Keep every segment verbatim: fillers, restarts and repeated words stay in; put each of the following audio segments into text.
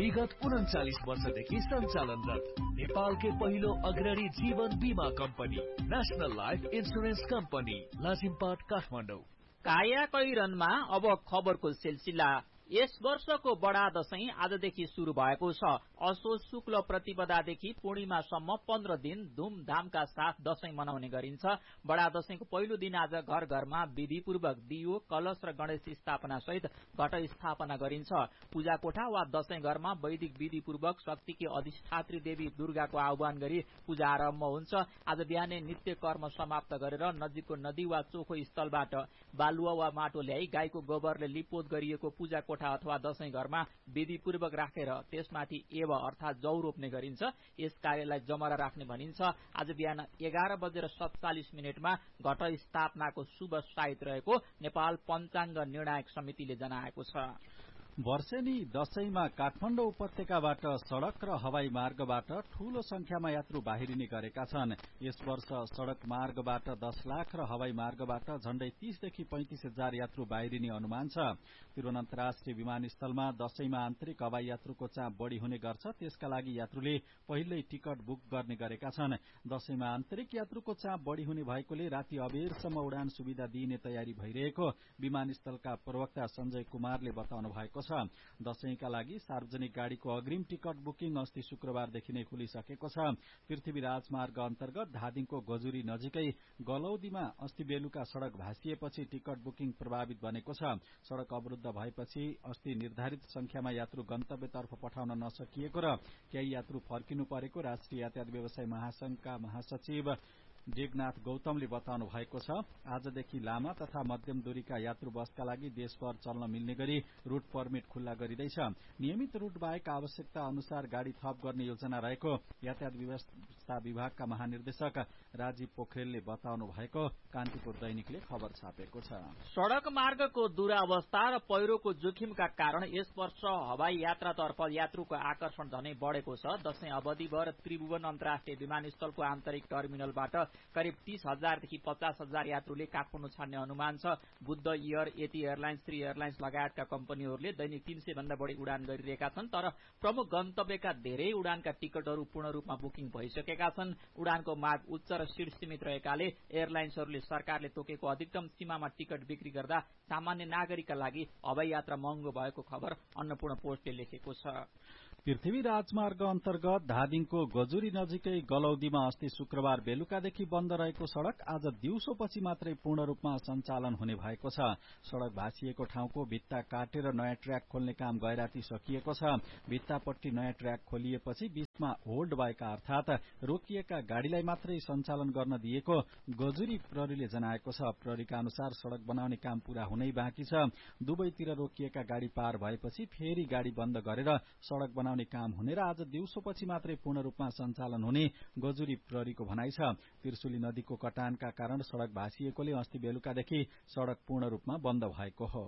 विगत उन्चालिस वर्षदेखि सञ्चालनरत नेपालकै पहिलो अग्रणी जीवन बीमा company national life insurance company Lazimpat Kathmandu. काया कैरनमा अब खबरको सिलसिला। यस वर्षको बडा दशैं आजदेखि शुरू भएको छ। असोज शुक्ल प्रतिपदादेखि पूर्णिमासम्म पन्ध्र दिन धूमधामका साथ दशैं मनाउने गरिन्छ। बडा दशैंको पहिलो दिन आज घर घरमा विधिपूर्वक दियो, कलश र गणेश स्थापना सहित घट स्थापना गरिन्छ। पूजा कोठा वा दशैं घरमा वैदिक विधिपूर्वक शक्तिकी अधिष्ठात्री देवी दुर्गाको आह्वान गरी पूजा आरम्भ हुन्छ। आज बिहानै नित्य कर्म समाप्त गरेर नजिकको नदी वा चोखो स्थलबाट बालुवा वा माटो ल्याई गाईको गोबरले लिपोत गरिएको पूजा कोठा अथवा दशैं घरमा विधिपूर्वक राखेर त्यसमाथि एव अर्थात जौ रोप्ने गरिन्छ। यस कार्यलाई जमरा राख्ने भनिन्छ। आज बिहान एघार बजेर सत्तालिस मिनटमा घट स्थापनाको शुभ साइत रहेको नेपाल पञ्चाङ्ग निर्णायक समितिले जनाएको छ। वर्षेनी दशैंमा काठमाडौँ उपत्यकाबाट सड़क र हवाई मार्गबाट ठूलो संख्यामा यात्रु बाहिरिने गरेका छन्। यस वर्ष सड़क मार्गबाट दस लाख र हवाई मार्गबाट झण्डै तीसदेखि पैंतिस हजार यात्रु बाहिरिने अनुमान छ। तिरुवनन्त राष्ट्रिय विमानस्थलमा दशैंमा आन्तरिक हवाई यात्रुको चाप बढ़ी हुने गर्छ। त्यसका लागि यात्रुले पहिल्यै टिकट बुक गर्ने गरेका छन्। दशैंमा आन्तरिक यात्रुको चाप बढ़ी हुने भएकोले राति अबेरसम्म उडान सुविधा दिइने तयारी भइरहेको विमानस्थलका प्रवक्ता संजय कुमारले बताउनु भएको छ। दशैंका लागि सार्वजनिक गाड़ीको अग्रिम टिकट बुकिङ अस्ति शुक्रबारदेखि नै खुलिसकेको छ। पृथ्वी राजमार्ग अन्तर्गत धादिङको गजुरी नजिकै गलौदीमा अस्ति बेलुका सड़क भाँसिएपछि टिकट बुकिङ प्रभावित बनेको छ। सड़क अवरुद्ध भएपछि अस्ति निर्धारित संख्यामा यात्रु गन्तव्यतर्फ पठाउन नसकिएको र केही यात्रु फर्किनु परेको राष्ट्रिय यातायात व्यवसाय महासंघका महासचिव डेगनाथ गौतमले बताउनु भएको छ। आजदेखि लामा तथा मध्यम दूरीका यात्रु बसका लागि देशभर चल्न मिल्ने गरी रूट पर्मिट खुल्ला गरिँदैछ। नियमित रूट बाहेक आवश्यकता अनुसार गाड़ी थप गर्ने योजना रहेको यातायात व्यवस्था विभागका महानिर्देशक राजीव पोखरेलले बताउनु भएको कान्तिपुर दैनिकले खबर छापेको छ। सड़क मार्गको दुरावस्था र पहिरोको जोखिमका कारण यस वर्ष हवाई यात्रातर्फ यात्रुको आकर्षण झनै बढ़ेको छ। दशैं अवधिभर त्रिभुवन अन्तर्राष्ट्रिय विमानस्थलको आन्तरिक टर्मिनलबाट करिब तीस हजारदेखि पचास हजार यात्रुले काठमाडौँ छाड्ने अनुमान छ। बुद्ध एयर, यति एयरलाइन्स, श्री एयरलाइन्स लगायतका कम्पनीहरूले दैनिक तीन सय भन्दा बढ़ी उडान गरिरहेका छन्। तर प्रमुख गन्तव्यका धेरै उडानका टिकटहरू पूर्ण रूपमा बुकिङ भइसकेका छन्। उडानको माग उच्च र शीर्ष सीमित रहेकाले एयरलाइन्सहरूले सरकारले तोकेको अधिकतम सीमामा टिकट बिक्री गर्दा सामान्य नागरिकका लागि हवाई यात्रा महँगो भएको खबर अन्नपूर्ण पोस्टले लेखेको छ। पृथ्वी राजमार्ग अन्तर्गत धादिङको गजुरी नजिकै गलौदीमा अस्ति शुक्रबार बेलुकादेखि बन्द रहेको सड़क आज दिउँसोपछि मात्रै पूर्ण रूपमा सञ्चालन हुने भएको छ। सड़क भाँसिएको ठाउँको भित्ता काटेर नयाँ ट्र्याक खोल्ने काम गैराती सकिएको छ। भित्तापट्टि नयाँ ट्र्याक खोलिएपछि बीचमा होल्ड भएका अर्थात रोकिएका गाड़ीलाई मात्रै सञ्चालन गर्न दिएको गजुरी प्रहरीले जनाएको छ। प्रहरीका अनुसार सड़क बनाउने काम पूरा हुनै बाँकी छ। दुवैतिर रोकिएका गाड़ी पार भएपछि फेरि गाड़ी बन्द गरेर सड़क बनाउने काम हुने र आज दिउँसोपछि मात्रै पूर्ण रूपमा सञ्चालन हुने गजुरी प्रहरीको भनाइ छ। त्रिशुली नदीको कटानका कारण सड़क भाँसिएकोले अस्ति बेलुकादेखि सड़क पूर्ण रूपमा बन्द भएको हो।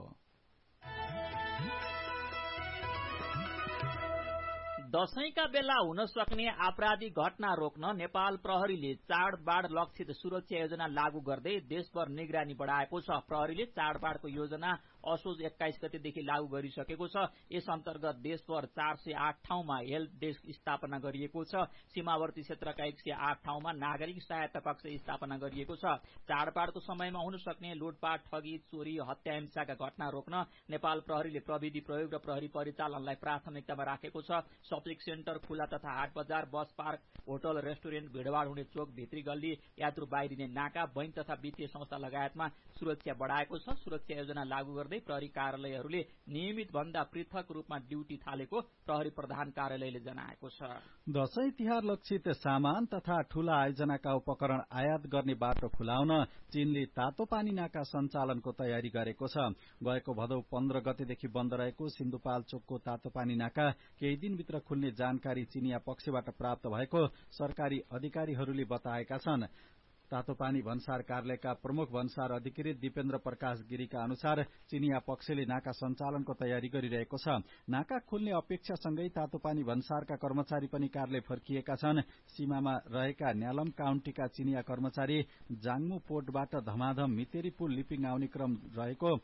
दशैंका बेला हुन सक्ने आपराधिक घटना रोक्न नेपाल प्रहरीले चाडबाड लक्षित सुरक्षा योजना लागू गर्दै देशभर निगरानी बढ़ाएको छ। प्रहरीले चाडबाडको योजना असोज एक्काइस गतेदेखि लागू गरिसकेको छ। यस अन्तर्गत देशभर चार सय आठ ठाउँमा हेल्प डेस्क स्थापना गरिएको छ। सीमावर्ती क्षेत्रका एक सय आठ ठाउँमा नागरिक सहायता कक्ष स्थापना गरिएको छ। चाडबाडको समयमा हुन सक्ने लुटपाट, ठगी, चोरी, हत्या हिंसाका घटना रोक्न नेपाल प्रहरीले प्रविधि प्रयोग र प्रहरी परिचालनलाई प्राथमिकतामा राखेको छ। शपिङ सेन्टर, खुला तथा हाट बजार, बस पार्क, होटल, रेस्टुरेन्ट, भीड़भाड़ हुने चोक, भित्री गल्ली, यात्रु बाहिरिने नाका, बैंक तथा वित्तीय संस्था लगायतमा सुरक्षा बढ़ाएको छ। सुरक्षा योजना लागू गर्दै प्रहरी कार्यालयहरूले नियमित भन्दा पृथक रूपमा ड्यूटी थालेको प्रहरी प्रधान कार्यालयले जनाएको छ। दशैं तिहार लक्षित सामान तथा ठूला आयोजनाका उपकरण आयात गर्ने बाटो खुलाउन चीनले तातो पानी नाका सञ्चालनको तयारी गरेको छ। गएको भदौ पन्ध्र गतेदेखि बन्द रहेको सिन्धुपाल्चोकको तातो पानी नाका केही दिनभित्र खुल्ने जानकारी चीनिया पक्षबाट प्राप्त भएको सरकारी अधिकारीहरूले बताएका छन्। तातोपानी भन्सार कार्यालयका प्रमुख भन्सार अधिकृत दीपेन्द्र प्रकाश गिरीका अनुसार चीनिया पक्षले नाका सञ्चालनको तयारी गरिरहेको छ। नाका खुल्ने अपेक्षासँगै तातोपानी भन्सारका कर्मचारी पनि कार्यालय फर्किएका छन्। सीमामा रहेका न्यालम काउन्टीका चीनिया कर्मचारी जाङमु पोर्टबाट धमाधम मितेरी पुल लिपिङ आउने क्रम रहेको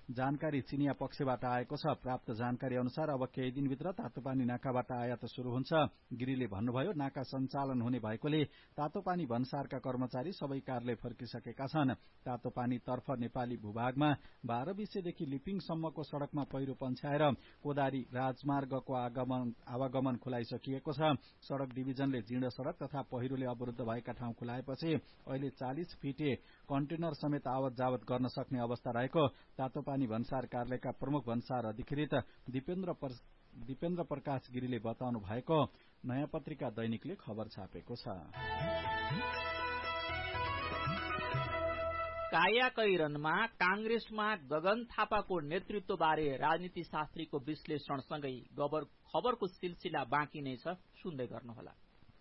जानकारी चिनिया पक्षबाट आएको छ। प्राप्त जानकारी अनुसार अब केही दिनभित्र तातोपानी नाकाबाट आयात शुरू हुन्छ। गिरीले भन्नुभयो, नाका सञ्चालन हुने भएकोले तातोपानी भन्सारका कर्मचारी सबै कार्यालय फर्किसकेका छन्। तातोपानी तर्फ नेपाली भूभागमा बाह्र विषयदेखि लिपिङसम्मको सड़कमा पहिरो पन्छ्याएर कोदारी राजमार्गको आगमन आवागमन खुलाइसकिएको छ। सड़क डिभिजनले जीर्ण सड़क तथा पहिरोले अवरुद्ध भएका ठाउँ खुलाएपछि अहिले चालिस फिटे कन्टेनर समेत आवत जावत गर्न सक्ने अवस्था रहेको तातोपानी भन्सार कार्यालयका प्रमुख भन्सार अधिकृत दिपेन्द्र दिपेन्द्र प्रकाश गिरीले बताउनु भएको नयाँ पत्रिका दैनिकले खबर छापेको छ। कायाकैरनमा कांग्रेसमा गगन थापाको नेतृत्वबारे राजनीति शास्त्रीको विश्लेषणसँगै खबरको सिलसिला बाँकी नै छ, सुन्दै गर्नुहोला।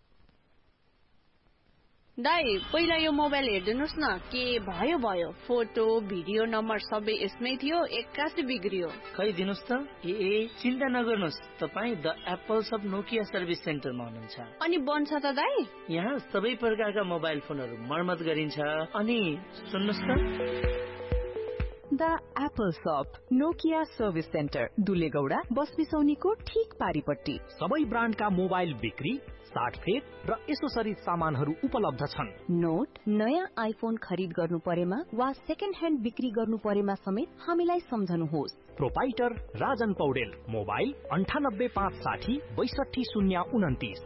दाई पहिला यो मोबाइल हेर्दिनुस् न, के भयो भयो फोटो भिडियो नम्बर सबै यसमै थियो, एक्कासी बिग्रियो। खै दिनुस् त। ए ए चिन्ता नगर्नुस्, तपाई the apples of Nokia service सेन्टरमा हुनुहुन्छ। अनि बन्छ त दाई? यहाँ सबै प्रकारका मोबाइल फोनहरू मर्मत गरिन्छ। अनि सुन्नुस् त, द एप्पल शप नोकिया सर्भिस सेन्टर दुलेगौडा बस बिसौनीको ठीक पारिपट्टि। सबै ब्रान्डका मोबाइल बिक्री, साटफेर र एसोसरिज सामानहरू उपलब्ध छन्। नोट नयाँ आइफोन खरिद गर्नु परेमा वा सेकेन्ड ह्यान्ड बिक्री गर्नु परेमा समेत हामीलाई सम्झनुहोस्। प्रोपाइटर राजन पौडेल, मोबाइल अन्ठानब्बे पाँच साठी बैसठी शून्य उन्तिस।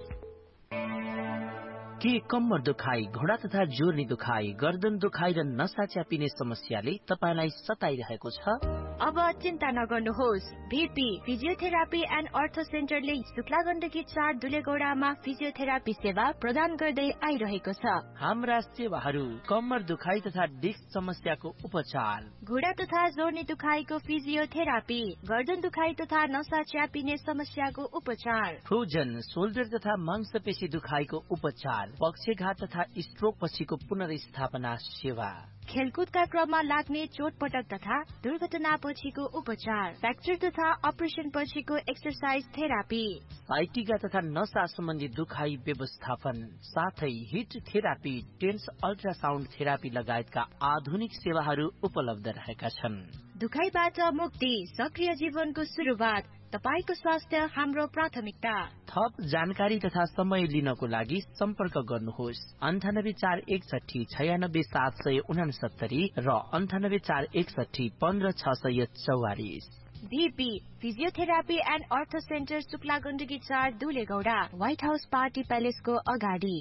के कम्मर दुखाइ, घोडा तथा जोर्नी दुखाइ, गर्दन दुखाइ र नसा च्यापिने समस्याले तपाईलाई सताइरहेको छ? अब चिन्ता नगर्नुहोस्। भीपी फिजियोथेरापी एन्ड अर्थो सेन्टरले शुक्ला गण्डकी चार दुलेगौडामा फिजियोथेरापी सेवा प्रदान गर्दै आइरहेको छ। हाम्रा सेवाहरू कम्मर दुखाइ तथा डिस्क समस्याको उपचार, घोडा तथा जोर्नी दुखाइको फिजियोथेरापी, गर्दन दुखाइ तथा नसा च्यापिने समस्याको उपचार, फ्रोजन शोल्डर तथा मांसपेशी दुखाइको उपचार, पक्षघात तथा स्ट्रोक पछिको पुनर्स्थापना सेवा, खेलकुदका क्रममा लाग्ने चोटपटक तथा दुर्घटना पछिको उपचार, फ्र्याक्चर तथा अपरेसन पछिको एक्सरसाइज थेरापी, साइटिका तथा नसा सम्बन्धी दुखाइ व्यवस्थापन, साथै hit therapy, tense ultrasound therapy लगायतका आधुनिक सेवाहरू उपलब्ध रहेका छन्। दुखाइबाट मुक्ति, सक्रिय जीवनको सुरुवात, तपाईको स्वास्थ्य हाम्रो प्राथमिकता। थप जानकारी तथा समय लिनको लागि सम्पर्क गर्नुहोस् अन्ठानब्बे चार एकसठी छयानब्बे सात सय उनासत्तरी र अन्ठानब्बे चार एकसठी पन्ध्र छ सय चौवालिस। भीपी फिजियोथेरापी एन्ड अर्थो सेन्टर शुक्ला गण्डकी चार दुलेगौडा, व्हाइट हाउस पार्टी प्यालेसको अगाडि।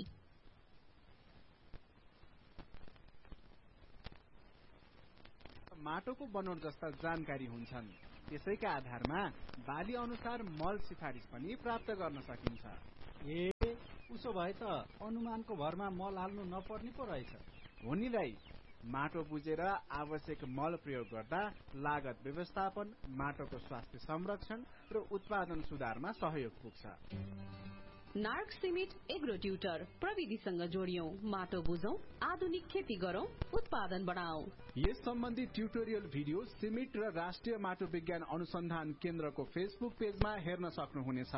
माटोको बनोट जस्ता जानकारी हुन्छन्, त्यसैका आधारमा बाली अनुसार मल सिफारिस पनि प्राप्त गर्न सकिन्छ। ए उसो भए त अनुमानको भरमा मल हाल्नु नपर्ने पो रहेछ। हो नि दाइ, माटो बुझेर आवश्यक मल प्रयोग गर्दा लागत व्यवस्थापन, माटोको स्वास्थ्य संरक्षण र उत्पादन सुधारमा सहयोग पुग्छ। नार्क सिमेन्ट एग्रो ट्युटर प्रविधिसँग जोडियौं, माटो बुझौं, आधुनिक खेती गरौं, उत्पादन बढाऊ। यस सम्बन्धी ट्युटोरियल भिडियो सिमेन्ट र राष्ट्रिय माटो विज्ञान अनुसन्धान केन्द्रको फेसबुक पेजमा हेर्न सक्नुहुनेछ।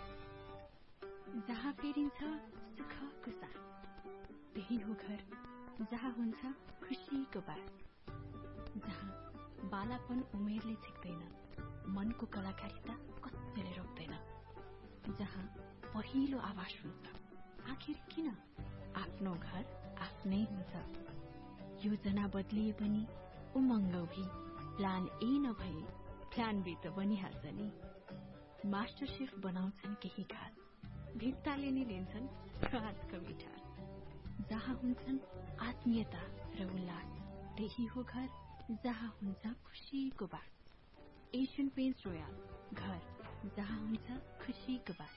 जहाँ फेरिन्छ सुखको साथ, त्यही हो घर जहाँ हुन्छ खुसीको बात, जहाँ बालापन उमेरले छेक्दैन, मनको कलाकारिता कतिले रोक्दैन, जहाँ पहिलो आवाज हुन्छ आखिर किन आफ्नो घर आफ्नै हुन्छ। योजना बदलिए पनि उमङ्ग भी, प्लान ए नभए प्लान बी त बनिहाल्छ नि। मास्टर शेफ बनाउँछन् केही खास, भित्ताले नै लिन्छन् स्वादको मिठास, जहाँ हुन्छन् आत्मीयता र उल्लास, त्यही हो घर जहाँ हुन्छ खुसीको बात। एशियन पेन्ट्स रोयल, घर जहाँ हुन्छ खुसीको बात।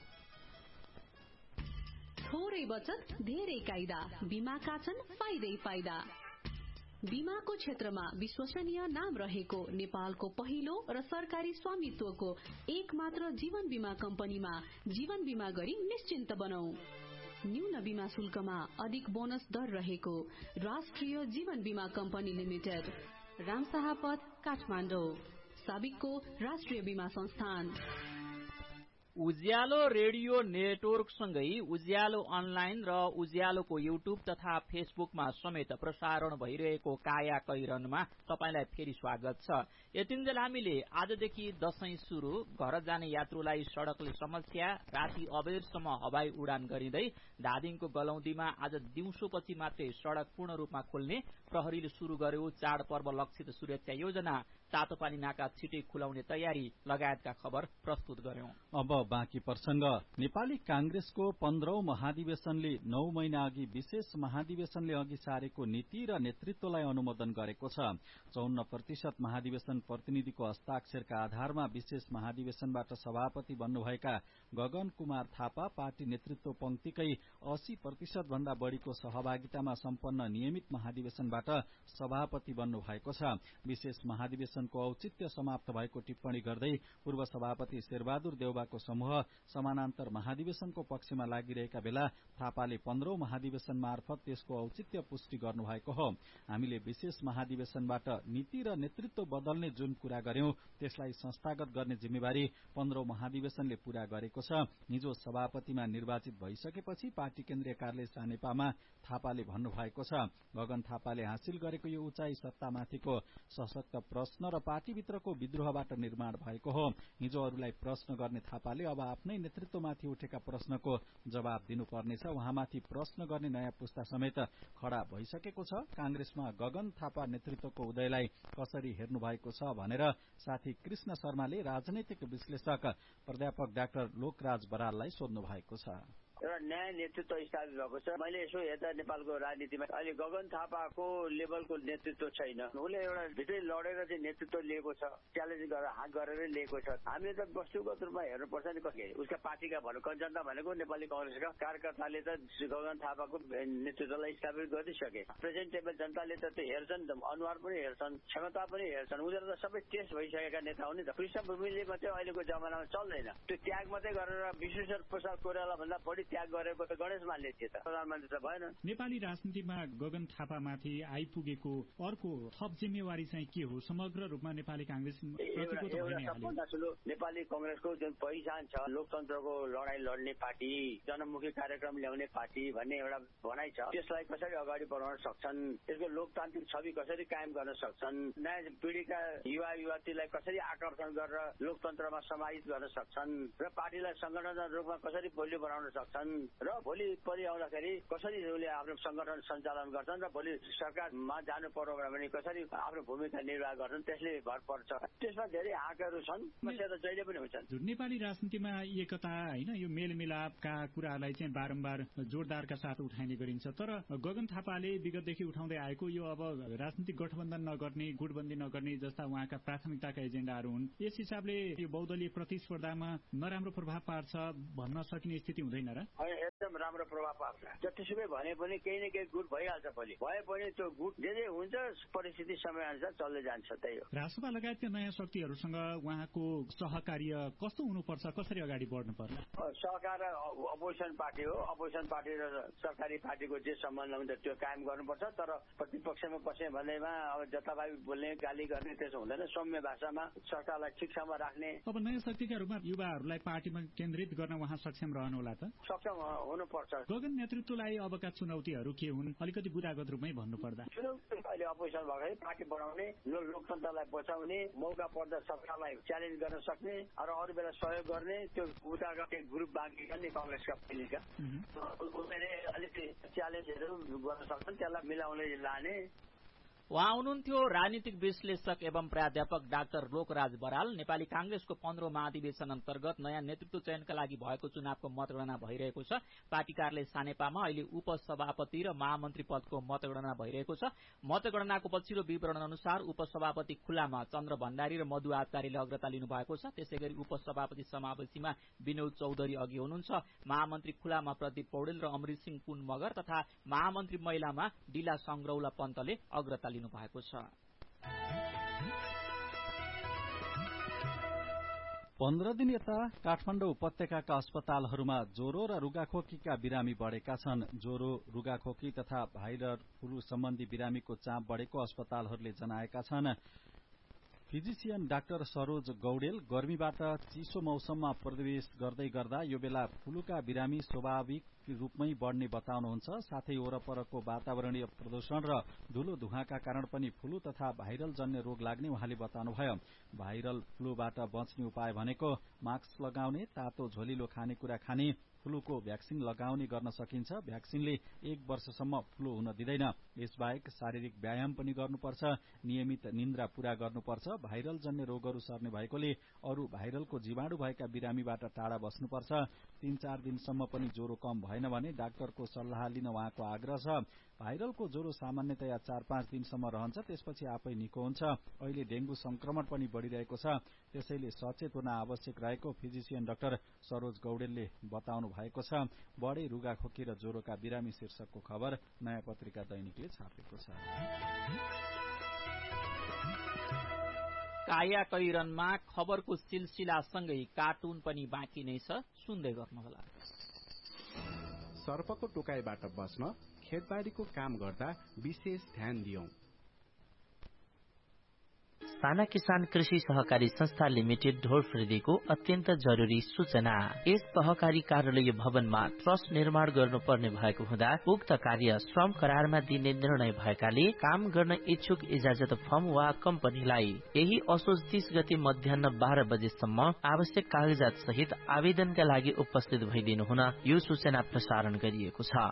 थोरै बचत धेरै कायदा, बीमाका छन् फाइदै फाइदा। बीमाको क्षेत्रमा विश्वसनीय नाम रहेको नेपालको पहिलो र सरकारी स्वामित्वको एक मात्र जीवन बीमा कम्पनीमा जीवन बीमा गरी निश्चिन्त बनौ। न्यून बीमा शुल्कमा अधिक बोनस दर रहेको राष्ट्रिय जीवन बीमा कम्पनी लिमिटेड, रामशाह पथ, काठमाडौँ, साबिकको राष्ट्रिय बीमा संस्थान। उज्यालो रेडियो नेटवर्कसँगै उज्यालो अनलाइन र उज्यालोको युट्युब तथा फेसबुकमा समेत प्रसारण भइरहेको काया कैरनमा तपाईलाई फेरि स्वागत छ। यतिन्जेल हामीले आजदेखि दशैं शुरू, घर जाने यात्रुलाई सड़कले समस्या, राति अबेरसम्म हवाई उडान गरिँदै धादिङको गलौदीमा आज दिउँसोपछि मात्रै सड़क पूर्ण रूपमा खोल्ने, प्रहरीले शुरू गर्यो चाडपर्व लक्षित सुरक्षा योजना, तातोपानी नाका छिटै खुलाउने तयारी लगायतका खबर प्रस्तुत गर्यौं। अब बाँकी प्रसंग। नेपाली कांग्रेसको पन्ध्रौं महाधिवेशनले नौ महिना अघि विशेष महाधिवेशनले अघि सारेको नीति र नेतृत्वलाई अनुमोदन गरेको छ। चौन्न प्रतिशत महाधिवेशन प्रतिनिधिको हस्ताक्षरका आधारमा विशेष महाधिवेशनबाट सभापति बन्नुभएका गगन कुमार थापा पार्टी नेतृत्व पंक्तिकै अस्सी प्रतिशत भन्दा बढ़ीको सहभागितामा सम्पन्न नियमित महाधिवेशनबाट सभापति बन्नुभएको छ। विशेष महाधिवेशनको औचित्य समाप्त भएको टिप्पणी गर्दै पूर्व सभापति शेरबहादुर देउबाको समूह समानान्तर महाधिवेशनको पक्षमा लागिरहेका बेला थापाले पन्ध्रौं महाधिवेशन मार्फत त्यसको औचित्य पुष्टि गर्नुभएको हो। हामीले विशेष महाधिवेशनबाट नीति र नेतृत्व बदल्ने जुन कुरा गर्यौं त्यसलाई संस्थागत गर्ने जिम्मेवारी पन्ध्रौं महाधिवेशनले पूरा गरेको छ। हिजो सभापतिमा निर्वाचित भइसकेपछि पार्टी केन्द्रीय कार्यालय सानेपामा थापाले भन्नुभएको छ। गगन थापाले हासिल गरेको यो उचाइ सत्तामाथिको सशक्त प्रश्न र पार्टीभित्रको विद्रोहबाट निर्माण भएको हो। हिजो अरूलाई प्रश्न गर्ने थापाले अब आफ्नै नेतृत्वमाथि उठेका प्रश्नको जवाब दिनुपर्नेछ। उहाँमाथि प्रश्न गर्ने नयाँ पुस्ता समेत खड़ा भइसकेको छ। कांग्रेसमा गगन थापा नेतृत्वको उदयलाई कसरी हेर्नु भएको छ भनेर साथी कृष्ण शर्माले राजनैतिक विश्लेषक प्राध्यापक डाक्टर लोकराज बराललाई सोध्नु भएको छ। एउटा नयाँ नेतृत्व स्थापित भएको छ। मैले यसो हेर्दा नेपालको राजनीतिमा अहिले गगन थापाको लेभलको नेतृत्व छैन। उसले एउटा भित्रै लडेर चाहिँ नेतृत्व लिएको छ, च्यालेन्ज गरेर हात गरेर लिएको छ। हामीले त वस्तुगत रूपमा हेर्नुपर्छ नि कहिले उसका पार्टीका भनेको जनता भनेको नेपाली कंग्रेसका कार्यकर्ताले त गगन थापाको नेतृत्वलाई स्थापित गरिसके। प्रेजेन्टेबल जनताले त त्यो हेर्छन्, अनुहार पनि हेर्छन्, क्षमता पनि हेर्छन्। उनीहरू त सबै टेस्ट भइसकेका नेता हो नि त। पृष्ठभूमिले मात्रै अहिलेको जमानामा चल्दैन। त्यो त्याग मात्रै गरेर विश्वेश्वर प्रसाद कोइराला भन्दा बढी त्याग गरेको त गणेश मानले थिए त, प्रधानमन्त्री त भएन। नेपाली राजनीतिमा गगन थापामाथि आइपुगेको अर्को थप जिम्मेवारी चाहिँ के हो? समग्र रूपमा नेपाली कांग्रेस सबभन्दा ठुलो नेपाली कंग्रेसको जुन पहिचान छ, लोकतन्त्रको लडाई लड्ने पार्टी, जनमुखी कार्यक्रम ल्याउने पार्टी भन्ने एउटा भनाइ छ। त्यसलाई कसरी अगाडि बढाउन सक्छन्, त्यसको लोकतान्त्रिक छवि कसरी कायम गर्न सक्छन्, नयाँ पिढ़ीका युवा युवतीलाई कसरी आकर्षण गरेर लोकतन्त्रमा समाहित गर्न सक्छन् र पार्टीलाई संगठन रूपमा कसरी बलियो बनाउन सक्छन् र भोलि परि आउँदाखेरि कसरी उसले आफ्नो संगठन सञ्चालन गर्छन् र भोलि सरकारमा जानु पर्यो भने कसरी आफ्नो भूमिका निर्वाह गर्छन्, त्यसले भर पर्छ। त्यसमा धेरै आँकहरू छन्, समस्या त जहिले पनि हुन्छन्। नेपाली राजनीतिमा एकता होइन, यो मेलमिलापका कुरालाई चाहिँ बारम्बार जोरदारका साथ उठाइने गरिन्छ। तर गगन थापाले विगतदेखि उठाउँदै आएको यो अब राजनीतिक गठबन्धन नगर्ने, गुटबन्दी नगर्ने जस्ता उहाँका प्राथमिकताका एजेन्डाहरू हुन्। यस हिसाबले यो बहुदलीय प्रतिस्पर्धामा नराम्रो प्रभाव पार्छ भन्न सकिने स्थिति हुँदैन र? एकदम राम्रो प्रभाव पार्छ। जतिसुकै भने पनि केही न केही गुट भइहाल्छ। भोलि भए पनि त्यो गुट जे जे हुन्छ परिस्थिति समय अनुसार चल्दै जान्छ। त्यही हो। राजसभा लगायतका नयाँ शक्तिहरूसँग उहाँको सहकार्य कस्तो हुनुपर्छ, कसरी अगाडि बढ्नु पर्ला? सहकार अपोजिसन पार्टी हो। अपोजिसन पार्टी र सरकारी पार्टीको जे सम्बन्ध हुन्छ त्यो कायम गर्नुपर्छ। तर प्रतिपक्षमा बस्ने भन्दैमा अब जताभावी बोल्ने, गाली गर्ने त्यसो हुँदैन। सौम्य भाषामा सरकारलाई ठिकसँग राख्ने। अब नयाँ शक्तिका रूपमा युवाहरूलाई पार्टीमा केन्द्रित गर्न उहाँ सक्षम रहनु होला त? सक्षम हुनुपर्छ। गगन नेतृत्वलाई अबका चुनौतीहरू के हुन्, अलिकति बुदागत रूपमै भन्नुपर्दा? चुनौती अहिले अपोजिसन भएपछि पार्टी बढाउने, लोकतन्त्रलाई बचाउने, मौका पर्दा सरकारलाई च्यालेन्ज गर्न सक्ने र अरू बेला सहयोग गर्ने, त्यो उताका केही ग्रुप बाँकी छन् नि कंग्रेसका पहिलेका, उनीहरूले अलिकति च्यालेन्जहरू गर्न सक्छन्, त्यसलाई मिलाउने लाने। उहाँ हुनुहुन्थ्यो राजनीतिक विश्लेषक एवं प्राध्यापक डाक्टर लोकराज बराल। नेपाली कांग्रेसको पन्ध्रौं महाधिवेशन अन्तर्गत नयाँ नेतृत्व चयनका लागि भएको चुनावको मतगणना भइरहेको छ। पार्टी कार्यालय सानेपामा अहिले उपसभापति र महामन्त्री पदको मतगणना भइरहेको छ। मतगणनाको पछिल्लो विवरण अनुसार उपसभापति खुलामा चन्द्र भण्डारी र मधु आचार्यले अग्रता लिनु भएको छ। त्यसैगरी उपसभापति समावेशीमा विनोद चौधरी अघि हुनुहुन्छ। महामन्त्री खुलामा प्रदीप पौडेल र अमृत सिंह पुन मगर तथा महामन्त्री महिलामा डिला संग्रौला पन्तले अग्रता लिनु भएको छ। पन्ध्र दिन यता काठमाडौँ उपत्यकाका अस्पतालहरूमा ज्वरो र रुगाखोकीका बिरामी बढ़ेका छन्। ज्वरो, रुगाखोकी तथा भाइरल फ्लू सम्बन्धी बिरामीको चाप बढ़ेको अस्पतालहरूले जनाएका छन्। फिजिशियन डाक्टर सरोज गौडेल गर्मीबाट चिसो मौसममा प्रवेश गर्दै गर्दा यो बेला फ्लूका बिरामी स्वाभाविक रूपमै बढ्ने बताउनुहुन्छ। साथै वरपरको वातावरणीय प्रदूषण र धूलो धुवाका कारण पनि फ्लू तथा भाइरल जन्य रोग लाग्ने उहाँले बताउनुभयो। भाइरल फ्लूबाट बच्ने उपाय भनेको मास्क लगाउने, तातो झोलिलो खानेकुरा खाने, फ्लूको भ्याक्सिन लगाउने गर्न सकिन्छ। भ्याक्सिनले एक वर्षसम्म फ्लू हुन दिँदैन। यसबाहेक शारीरिक व्यायाम पनि गर्नुपर्छ, नियमित निन्द्रा पूरा गर्नुपर्छ। भाइरल जन्य रोगहरू सर्ने भएकोले अरू भाइरलको जीवाणु भएका बिरामीबाट टाढा बस्नुपर्छ। तीन चार दिनसम्म पनि ज्वरो कम भएन भने डाक्टरको सल्लाह लिन उहाँको आग्रह छ। भाइरलको ज्वरो सामान्यतया चार पाँच दिनसम्म रहन्छ, त्यसपछि आफै निको हुन्छ। अहिले डेंगू संक्रमण पनि बढ़िरहेको छ, त्यसैले सचेत हुन आवश्यक रहेको फिजिशियन डाक्टर सरोज गौडेलले बताउनु भएको छ। बढे रुगा खोकी र ज्वरोका बिरामी शीर्षकको खबर नयाँ पत्रिका दैनिकले छापेको छ। काया कैरनमा खबरको सिलसिलासँगै कार्टुन पनि बाँकी नै छ, सुन्दै गर्नुहोला। सर्पको टोकाइबाट बस्न खेतबारीको काम गर्दा विशेष ध्यान दियौं। साना किसान कृषि सहकारी संस्था लिमिटेड ढोरफ्रेदीको अत्यन्त जरुरी सूचना। यस सहकारी कार्यालय भवनमा ट्रस्ट निर्माण गर्नुपर्ने भएको हुँदा उक्त कार्य श्रम करारमा दिने निर्णय भएकाले काम गर्न इच्छुक इजाजत फर्म वा कम्पनीलाई यही असोज तीस गते मध्याह बाह्र बजेसम्म आवश्यक कागजात सहित आवेदनका लागि उपस्थित भइदिनु हुन यो सूचना प्रसारण गरिएको छ।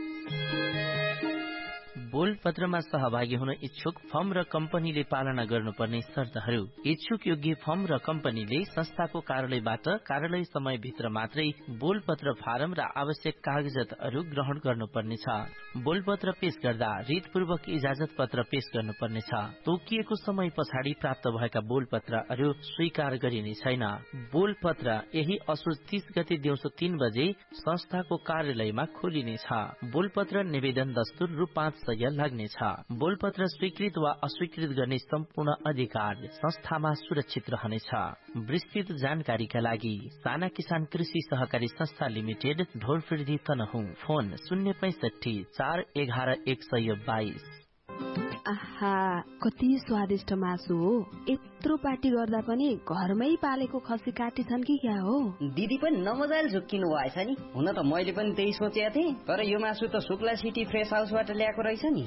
बोल पत्रमा सहभागी हुन इच्छुक फर्म र कम्पनीले पालना गर्नुपर्ने शर्तहरू। इच्छुक योग्य फर्म र कम्पनीले संस्थाको कार्यालयबाट कार्यालय समय भित्र मात्रै बोल पत्र फारम र आवश्यक कागजातहरू ग्रहण गर्नुपर्नेछ। बोल पत्र पेश गर्दा रीतपूर्वक इजाजत पत्र पेश गर्नुपर्नेछ। तोकिएको समय पछाडि प्राप्त भएका बोल पत्रहरू स्वीकार गरिने छैन। बोल पत्र यही असोज तीस गते दिउँसो तीन बजे संस्थाको कार्यालयमा खोलिनेछ। बोल पत्र निवेदन दस्तुर रु पाँच सय लाग्नेछ। बोलपत्र स्वीकृत वा अस्वीकृत गर्ने सम्पूर्ण अधिकार संस्थामा सुरक्षित रहनेछ। विस्तृत जानकारीका लागि साना किसान कृषि सहकारी संस्था लिमिटेड ढोरफ्रेदी तनहुँ, फोन शून्य पैंसठी चार एघार एक सय बाइस। आहा, कति स्वादिष्ट मासु हो। यत्रो पार्टी गर्दा पनि घरमै पालेको खसी काटी छन् कि क्या हो? दिदी पनि नमजाले झुक्किनु भएछ नि। हुन त मैले पनि त्यही सोचेको थिएँ, तर यो मासु त शुक्ला सिटी फ्रेश हाउसबाट ल्याएको रहेछ नि।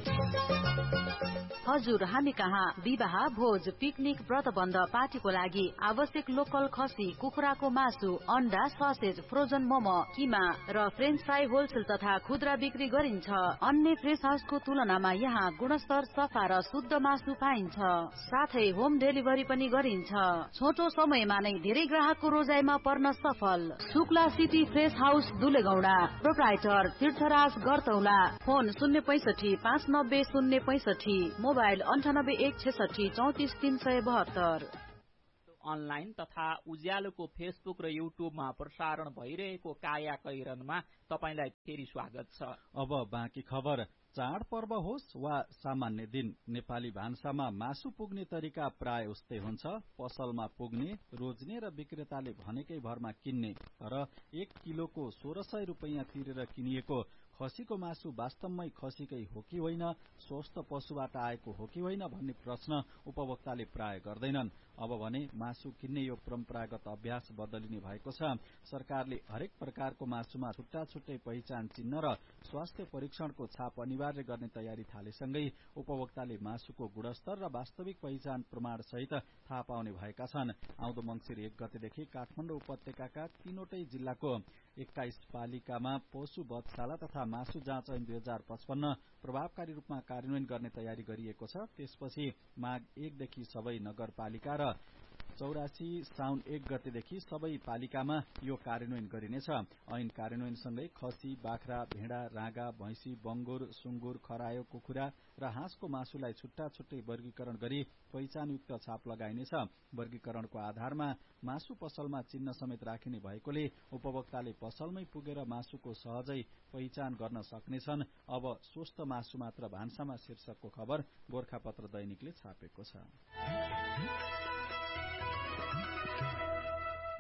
हजुर, हामी कहाँ विवाह, भोज, पिकनिक, व्रतबन्ध, पार्टीको लागि आवश्यक लोकल खसी, कुखुराको मासु, अन्डा, ससेज, फ्रोजन मोमो, किमा र फ्रेन्च फ्राई होलसेल तथा खुद्रा बिक्री गरिन्छ। अन्य फ्रेश हाउसको तुलनामा यहाँ गुणस्तर, सफा र शुद्ध मासु पाइन्छ। साथै होम डेलिभरी पनि गरिन्छ। छोटो समयमा नै धेरै ग्राहकको रोजाइमा पर्न सफल। Shukla city fresh house दुलेगौडा, proprietor तीर्थराज गरतौला, फोन शून्य पैंसठी पाँच नब्बे शून्य पैंसठी, मोबाइल अन्ठानब्बे एक छेसठी चौतिस तीन सय बहत्तर। अनलाइन तथा उज्यालोको फेसबुक र युट्युबमा प्रसारण भइरहेको काया कैरनमा तपाईलाई फेरि स्वागत छ। अब बाँकी खबर। चाडपर्व होस् वा सामान्य दिन, नेपाली भान्सामा मासु पुग्ने तरिका प्राय उस्तै हुन्छ। पसलमा पुग्ने, रोज्ने र विक्रेताले भनेकै भरमा किन्ने। तर एक किलोको सोह्र सय रुपियाँ तिरेर किनिएको खसीको मासु वास्तवमै खसीकै हो कि होइन, स्वस्थ पशुबाट आएको हो कि होइन भन्ने प्रश्न उपभोक्ताले प्राय गर्दैनन्। अब भने मासु किन्ने यो परम्परागत अभ्यास बदलिने भएको छ। सरकारले हरेक प्रकारको मासुमा छुट्टा छुट्टै पहिचान चिन्ह र स्वास्थ्य परीक्षणको छाप अनिवार्य गर्ने तयारी थालेसँगै उपभोक्ताले मासुको गुणस्तर र वास्तविक पहिचान प्रमाण सहित थाहा पाउने भएका छन्। आउँदो मंसिर एक गतेदेखि काठमाडौँ उपत्यकाका तीनवटै जिल्लाको एक्काइस पालिकामा पशु वधशाला तथा मासु जाँच ऐन दुई हजार पचपन्न प्रभावकारी रूपमा कार्यान्वयन गर्ने तयारी गरिएको छ। त्यसपछि माघ एकदेखि सबै नगरपालिका र चौरासी साउन एक गतेदेखि सबै पालिकामा यो कार्यान्वयन गरिनेछ। ऐन कार्यान्वयनसँगै खसी, बाख्रा, भेडा, राँगा, भैंसी, बंगुर, सुँगुर, खरायो, कुखुरा र हाँसको मासुलाई छुट्टा छुट्टै वर्गीकरण गरी पहिचानयुक्त छाप लगाइनेछ। वर्गीकरणको आधारमा मासु पसलमा चिन्ह समेत राखिने भएकोले उपभोक्ताले पसलमै पुगेर मासुको सहजै पहिचान गर्न सक्नेछन्। अब स्वस्थ मासु मात्र भान्सामा शीर्षकको खबर गोरखापत्र दैनिकले छापेको छ।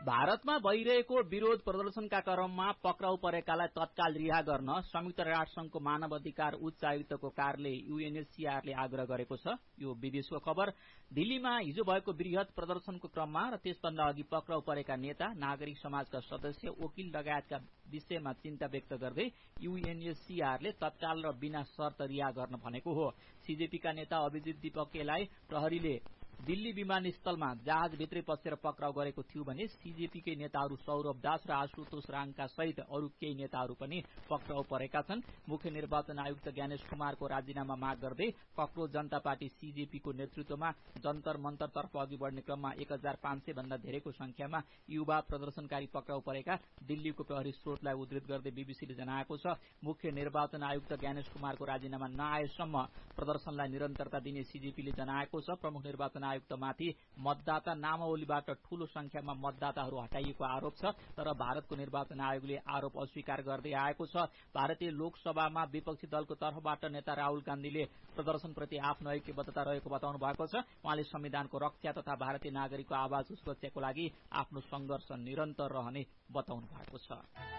भारतमा भइरहेको विरोध प्रदर्शनका क्रममा पक्राउ परेकालाई तत्काल रिहा गर्न संयुक्त राष्ट्रसंघको मानव अधिकार उच्च आयुक्तको कार्यालय यूएनएचसीआरले आग्रह गरेको छ। यो विदेशको खबर। दिल्लीमा हिजो भएको वृहत प्रदर्शनको क्रममा र त्यसभन्दा अघि पक्राउ परेका नेता, नागरिक समाजका सदस्य, वकिल लगायतका विषयमा चिन्ता व्यक्त गर्दै यूएनएचसीआरले तत्काल र बिना शर्त रिहा गर्न भनेको हो। सीजेपीका नेता अभिजित दीपकेलाई प्रहरीले दिल्ली विमानस्थलमा जहाजभित्रै पसेर पक्राउ गरेको थियो भने सीजेपीकै नेताहरू सौरभ दास र आशुतोष राङका सहित अरू केही नेताहरू पनि पक्राउ परेका छन्। मुख्य निर्वाचन आयुक्त ज्ञानेश कुमारको राजीनामा माग गर्दै कक्रोच जनता पार्टी सीजेपीको नेतृत्वमा जन्तर मन्तरतर्फ अघि बढ्ने क्रममा एक हजार पाँच सय भन्दा धेरैको संख्यामा युवा प्रदर्शनकारी पक्राउ परेका दिल्लीको प्रहरी स्रोतलाई उद्धृत गर्दै बीबीसीले जनाएको छ। मुख्य निर्वाचन आयुक्त ज्ञानेश कुमारको राजीनामा नआएसम्म प्रदर्शनलाई निरन्तरता दिने सीजेपीले जनाएको छ। प्रमुख निर्वाचन आयुक्तमाथि मतदाता नामावलीबाट ठूलो संख्यामा मतदाताहरू हटाइएको आरोप छ, तर भारतको निर्वाचन आयोगले आरोप अस्वीकार गर्दै आएको छ। भारतीय लोकसभामा विपक्षी दलको तर्फबाट नेता राहुल गान्धीले प्रदर्शनप्रति आफ्नो ऐक्यबद्धता रहेको बताउनु भएको छ। उहाँले संविधानको रक्षा तथा भारतीय नागरिकको आवाज सुरक्षाको लागि आफ्नो संघर्ष निरन्तर रहने बताउनु भएको छ।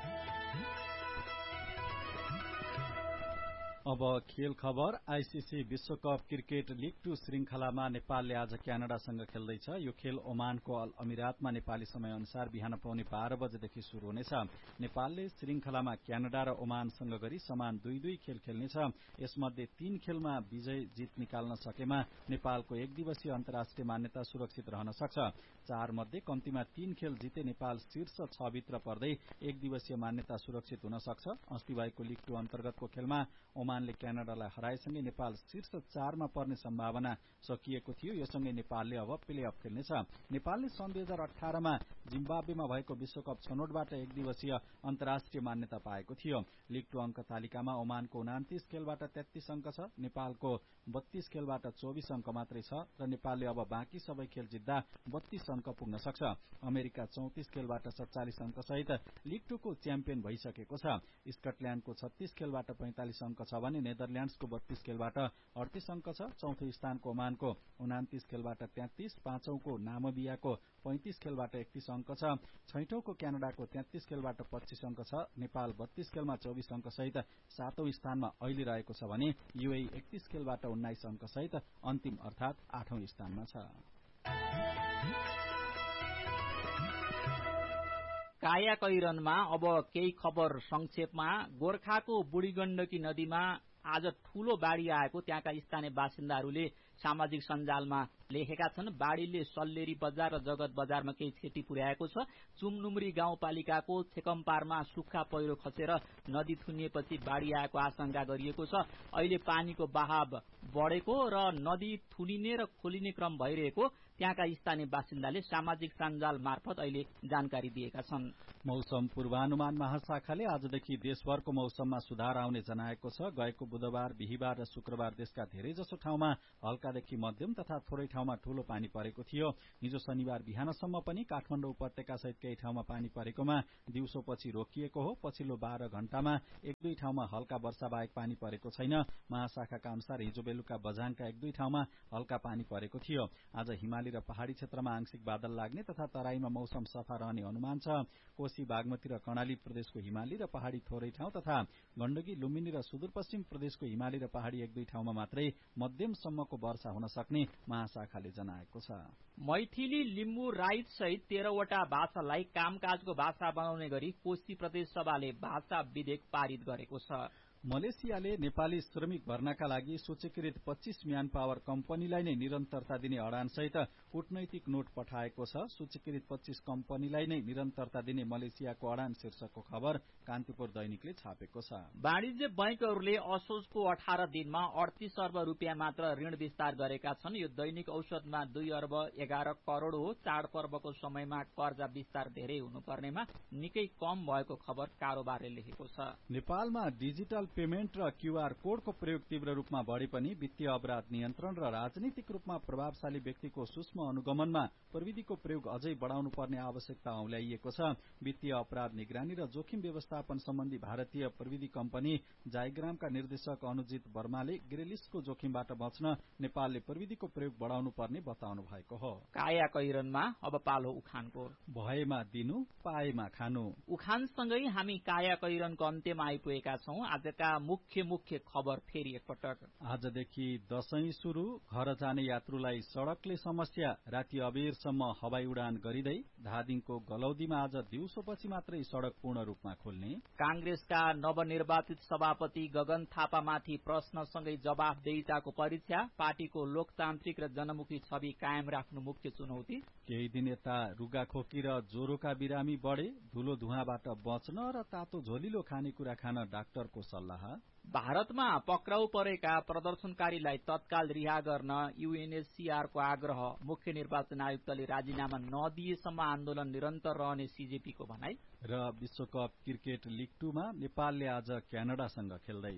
अब खेल खबर। आईसीसी विश्वकप क्रिकेट लीग टू श्रृंखलामा नेपालले आज क्यानाडासँग खेल्दैछ। यो खेल ओमानको अल अमिरातमा नेपाली समय अनुसार बिहान पाउने बाह्र बजेदेखि शुरू हुनेछ। नेपालले श्रृंखलामा क्यानाडा र ओमानसँग गरी समान दुई दुई खेल खेल्नेछ। यसमध्ये तीन खेलमा विजय जित निकाल्न सकेमा नेपालको एक दिवसीय अन्तर्राष्ट्रिय मान्यता सुरक्षित रहन सक्छ। चार मध्ये कम्तीमा तीन खेल जिते नेपाल शीर्ष छ भित्र पर्दै एक दिवसीय मान्यता सुरक्षित हुन सक्छ। अस्ति भएको लीग टू अन्तर्गतको खेलमा ओमानले क्यानाडालाई हराएसँगै नेपाल शीर्ष चारमा पर्ने सम्भावना सकिएको थियो। योसँगै नेपालले अब प्ले अफ खेल्नेछ। नेपालले सन् दुई हजार अठारमा जिम्बाब्वेमा भएको विश्वकप छनौटबाट एक दिवसीय अन्तर्राष्ट्रिय मान्यता पाएको थियो। लीग टू अंक तालिकामा ओमानको उनातीस खेलबाट तेत्तीस अंक छ, नेपालको बत्तीस खेलबाट चौबीस अंक मात्रै छ र नेपालले अब बाँकी सबै खेल जित्दा बत्तीस अंक पुग्न सक्छ। अमेरिका चौतिस खेलबाट सत्तालिस अंक सहित लीग टू को च्याम्पियन भइसकेको छ। स्कटल्याण्डको छत्तीस खेलबाट पैंतालिस अंक छ भने नेदरल्याण्ड्सको बत्तीस खेलबाट अडतीस अंक छ। चौथो स्थानको ओमानको उनातीस खेलबाट तेत्तीस, पाँचौंको नामिबियाको पैंतीस खेलबाट एकतीस अंक छ, छैठौंको क्यानाडाको तेत्तीस खेलबाट पच्चीस अंक छ। नेपाल बत्तीस खेलमा चौबीस अंक सहित सातौं स्थानमा अहिले रहेको छ भने यूएई एकतीस खेलबाट उन्नाइस अंक सहित अन्तिम अर्थात आठौं स्थानमा छ। कायाकैरनमा अब केही खबर संक्षेपमा। गोर्खाको बुढीगण्डकी नदीमा आज ठूलो बाढ़ी आएको त्यहाँका स्थानीय बासिन्दाहरूले सामाजिक सञ्जालमा लेखेका छन्। बाढ़ीले सल्लेरी बजार र जगत बजारमा केही क्षति पुर्याएको छ। चुमनुमरी गाउँपालिकाको छेकम्पारमा सुक्खा पहिरो खसेर नदी थुनिएपछि बाढ़ी आएको आशंका गरिएको छ। अहिले पानीको बहाव बढेको र नदी थुनिने र खोलिने क्रम भइरहेको त्यहाँका स्थानीय बासिन्दाले सामाजिक सञ्जाल मार्फत अहिले जानकारी दिएका छन्। मौसम पूर्वानुमान महाशाखाले आजदेखि देशभरको मौसममा सुधार आउने जनाएको छ। गएको बुधबार, बिहिबार र शुक्रबार देशका धेरैजसो ठाउँमा हल्कादेखि मध्यम तथा थोरै ठाउँमा ठूलो पानी परेको थियो। हिजो शनिबार बिहानसम्म पनि काठमाडौँ उपत्यका सहित केही ठाउँमा पानी परेकोमा दिउँसोपछि रोकिएको हो। पछिल्लो बाह्र घण्टामा एक दुई ठाउँमा हल्का वर्षा बाहेक पानी परेको छैन। महाशाखाका अनुसार हिजो बेलुका बझाङका एक दुई ठाउँमा हल्का पानी परेको थियो। आज हिमाली र पहाड़ी क्षेत्रमा आंशिक बादल लाग्ने तथा तराईमा मौसम सफा रहने अनुमान छ। कोशी, बागमती र कर्णाली प्रदेशको हिमाली र पहाड़ी थोरै ठाउँ तथा गण्डकी, लुम्बिनी र सुदूरपश्चिम प्रदेशको हिमाली र पहाड़ी एक दुई ठाउँमा मात्रै मध्यमसम्मको वर्षा हुन सक्ने महाशाखाले जनाएको छ। मैथिली, लिम्बू, राईत सहित तेह्रवटा भाषालाई कामकाजको भाषा बनाउने गरी कोशी प्रदेश सभाले भाषा विधेयक पारित गरेको छ। मलेसियाले नेपाली श्रमिक भर्नाका लागि सूचीकृत पच्चीस म्यान पावर कम्पनीलाई नै निरन्तरता दिने अडानसहित कूटनैतिक नोट पठाएको छ। सूचीकृत पच्चीस कम्पनीलाई नै निरन्तरता दिने मलेसियाको अडान शीर्षकको खबर कान्तिपुर दैनिकले छापेको छ। वाणिज्य बैंकहरूले असोजको अठार दिनमा अडतीस अर्ब रूपियाँ मात्र ऋण विस्तार गरेका छन्। यो दैनिक औसतमा दुई अर्ब एघार करोड़ हो। चाडपर्वको समयमा कर्जा विस्तार धेरै हुनुपर्नेमा निकै कम भएको खबर कारोबारले लेखेको छ। नेपालमा डिजिटल पेमेन्ट र क्यूआर कोडको प्रयोग तीव्र रूपमा बढे पनि वित्तीय अपराध नियन्त्रण र राजनीतिक रूपमा प्रभावशाली व्यक्तिको सूक्ष्म अनुगमनमा प्रविधिको प्रयोग अझै बढ़ाउनु पर्ने आवश्यकता औल्याइएको छ। वित्तीय अपराध निगरानी र जोखिम व्यवस्थापन सम्बन्धी भारतीय प्रविधि कम्पनी जाइग्रामका निर्देशक अनुजित वर्माले ग्रेलिसको जोखिमबाट बच्न नेपालले प्रविधिको प्रयोग बढ़ाउनु पर्ने बताउनु भएको हो। काया कैरनमा अब पालो उखानको। भएमा दिनु पाएमा खानु। उखानसँगै हामी काया कैरनको अन्त्यमा आइपुगेका छौं। आजका मुख्य मुख्य खबर फेरि एकपटक। आजदेखि दशैं शुरू, घर जाने यात्रुलाई सड़कले समस्या। राति अबेरसम्म हवाई उडान गरिँदै धादिङको गलौदीमा आज दिउँसोपछि मात्रै सड़क पूर्ण रूपमा खोल्ने। कांग्रेसका नवनिर्वाचित सभापति गगन थापामाथि प्रश्नसँगै जवाफदेहिताको परीक्षा। पार्टीको लोकतान्त्रिक र जनमुखी छवि कायम राख्नु मुख्य चुनौती। केही दिन यता रुगाखोकी र ज्वरोका बिरामी बढ़े। धुलो धुवाँबाट बच्न र तातो झोलिलो खानेकुरा खान डाक्टरको सल्लाह। भारतमा पक्राउ परेका प्रदर्शनकारीलाई तत्काल रिहा गर्न यूएनएचसीआर को आग्रह। मुख्य निर्वाचन आयुक्तले राजीनामा नदिएसम्म आन्दोलन निरन्तर रहने सीजेपीको भनाई। र विश्वकप क्रिकेट लीग टूमा नेपालले आज क्यानाडासँग खेल्दै।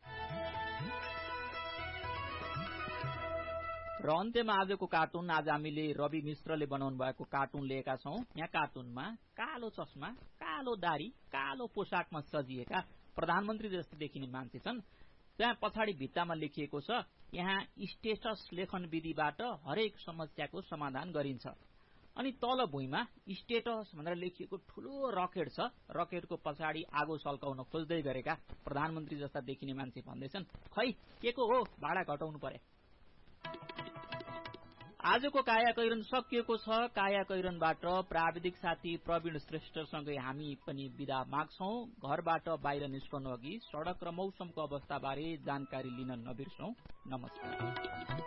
र अन्त्यमा आजको कार्टुन। आज हामीले रवि मिश्रले बनाउनु भएको कार्टुन लिएका छौं। यहाँ कार्टुनमा कालो चस्मा, कालो दाढ़ी, कालो पोशाकमा सजिएका प्रधानमन्त्री जस्तै देखिने मान्छे छन्। त्यहाँ पछाडि भित्तामा लेखिएको छ, यहाँ स्टेटस लेखन विधिबाट हरेक समस्याको समाधान गरिन्छ। अनि तल भुइँमा स्टेटस भनेर लेखिएको ठूलो रकेट छ। रकेटको पछाडि आगो सल्काउन खोज्दै गरेका प्रधानमन्त्री जस्ता देखिने मान्छे भन्दैछन्, खै के को हो, भाडा घटाउनु पर्यो। आजको काया कैरन सकिएको छ। काया कैरनबाट प्राविधिक साथी प्रवीण श्रेष्ठसँगै हामी पनि बिदा माग्छौं। घरबाट बाहिर निस्कनु अघि सड़क र मौसमको अवस्थाबारे जानकारी लिन नबिर्सौं। नमस्कार।